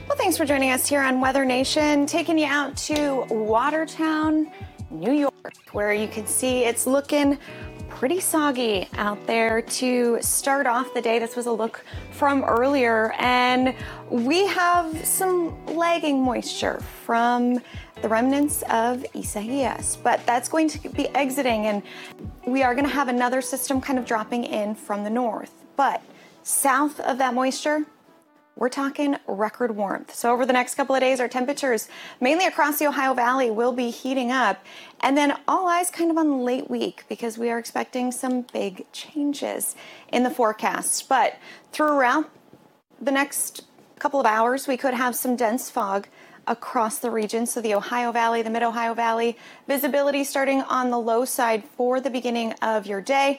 Well, thanks for joining us here on Weather Nation, taking you out to Watertown, New York, where you can see it's looking pretty soggy out there to start off the day. This was a look from earlier, and we have some lagging moisture from the remnants of Isaias, but that's going to be exiting, and we are going to have another system kind of dropping in from the north. But south of that moisture, we're talking record warmth. So over the next couple of days, our temperatures, mainly across the Ohio Valley, will be heating up. And then all eyes kind of on the late week, because we are expecting some big changes in the forecast. But throughout the next couple of hours, we could have some dense fog across the region. So the Ohio Valley, the Mid-Ohio Valley, visibility starting on the low side for the beginning of your day.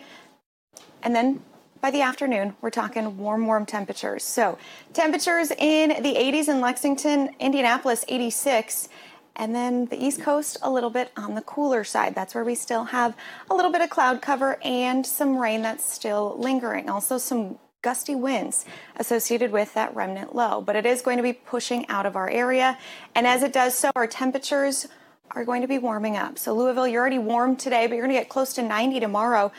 And then by the afternoon, we're talking warm temperatures. So temperatures in the 80s in Lexington, Indianapolis, 86. And then the East Coast, a little bit on the cooler side. That's where we still have a little bit of cloud cover and some rain that's still lingering. Also some gusty winds associated with that remnant low. But it is going to be pushing out of our area. And as it does so, our temperatures are going to be warming up. So Louisville, you're already warm today, but you're going to get close to 90 tomorrow.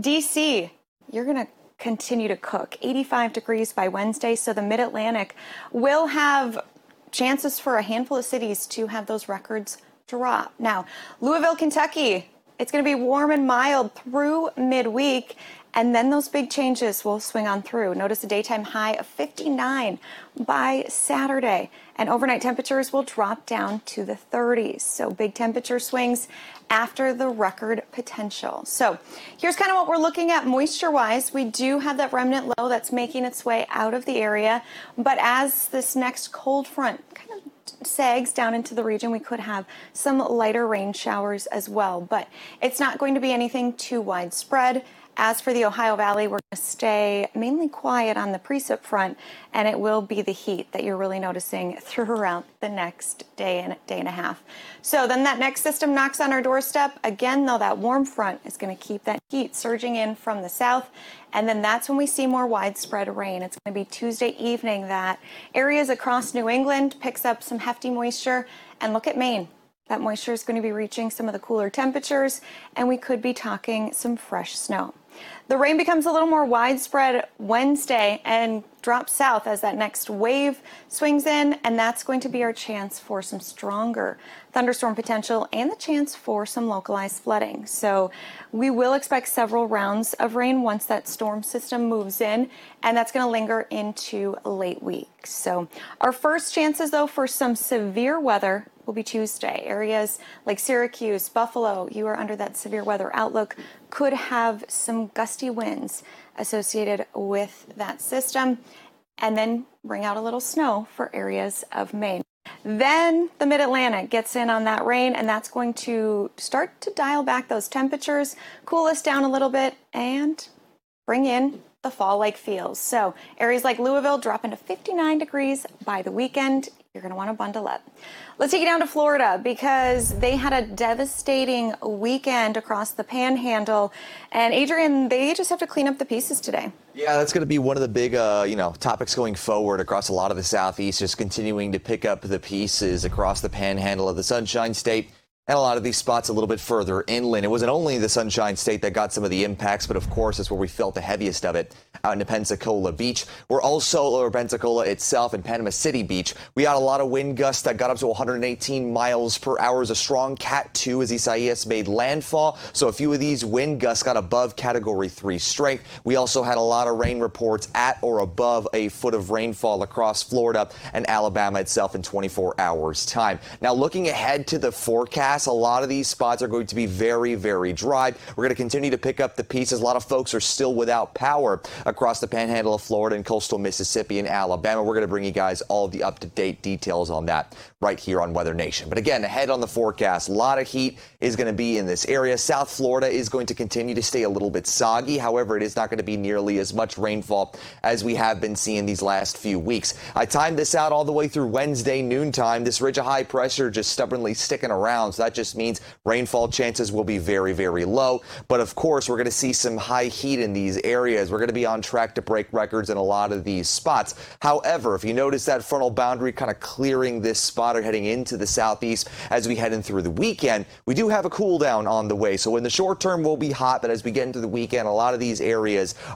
DC, you're going to continue to cook. 85 degrees by Wednesday, so the Mid-Atlantic will have chances for a handful of cities to have those records drop. Now, Louisville, Kentucky, it's going to be warm and mild through midweek, and then those big changes will swing on through. Notice a daytime high of 59 by Saturday, and overnight temperatures will drop down to the 30s. So big temperature swings after the record potential. So here's kind of what we're looking at moisture-wise. We do have that remnant low that's making its way out of the area, but as this next cold front kind of sags down into the region, we could have some lighter rain showers as well, but it's not going to be anything too widespread. As for the Ohio Valley, we're going to stay mainly quiet on the precip front, and it will be the heat that you're really noticing throughout the next day and a half. So then that next system knocks on our doorstep. Again, though, that warm front is going to keep that heat surging in from the south, and then that's when we see more widespread rain. It's going to be Tuesday evening that areas across New England picks up some hefty moisture, and look at Maine. That moisture is going to be reaching some of the cooler temperatures, and we could be talking some fresh snow. The rain becomes a little more widespread Wednesday and drops south as that next wave swings in, and that's going to be our chance for some stronger thunderstorm potential and the chance for some localized flooding. So we will expect several rounds of rain once that storm system moves in, and that's going to linger into late week. So our first chances, though, for some severe weather will be Tuesday. Areas like Syracuse, Buffalo, you are under that severe weather outlook, could have some gusty winds associated with that system, and then bring out a little snow for areas of Maine. Then the Mid-Atlantic gets in on that rain, and that's going to start to dial back those temperatures, cool us down a little bit, and bring in the fall-like feels. So areas like Louisville drop into 59 degrees by the weekend. You're going to want to bundle up. Let's take you down to Florida, because they had a devastating weekend across the Panhandle. And Adrian, they just have to clean up the pieces today. Yeah, that's going to be one of the big, topics going forward across a lot of the Southeast, just continuing to pick up the pieces across the Panhandle of the Sunshine State. And a lot of these spots a little bit further inland. It wasn't only the Sunshine State that got some of the impacts, but of course, that's where we felt the heaviest of it out in Pensacola Beach. We're also, or Pensacola itself and Panama City Beach, we had a lot of wind gusts that got up to 118 miles per hour. A strong Cat 2 as Isaias made landfall. So a few of these wind gusts got above Category 3 strength. We also had a lot of rain reports at or above a foot of rainfall across Florida and Alabama itself in 24 hours time. Now, looking ahead to the forecast, a lot of these spots are going to be very, very dry. We're going to continue to pick up the pieces. A lot of folks are still without power across the Panhandle of Florida and coastal Mississippi and Alabama. We're going to bring you guys all of the up-to-date details on that right here on Weather Nation. But again, ahead on the forecast, a lot of heat is going to be in this area. South Florida is going to continue to stay a little bit soggy. However, it is not going to be nearly as much rainfall as we have been seeing these last few weeks. I timed this out all the way through Wednesday noontime. This ridge of high pressure just stubbornly sticking around. So That just means rainfall chances will be very, very low. But of course, we're going to see some high heat in these areas. We're going to be on track to break records in a lot of these spots. However, if you notice that frontal boundary kind of clearing this spot or heading into the southeast as we head in through the weekend, we do have a cool down on the way. So in the short term, we'll be hot, but as we get into the weekend, a lot of these areas